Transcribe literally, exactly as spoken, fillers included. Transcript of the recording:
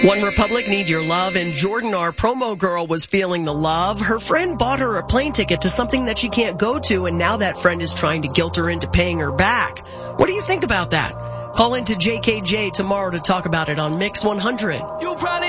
One Republic need your love, and Jordan, our promo girl, was feeling the love. Her friend bought her a plane ticket to something that she can't go to, and now that friend is trying to guilt her into paying her back. What do you think about that? Call into J K J tomorrow to talk about it on Mix one hundred. You'll probably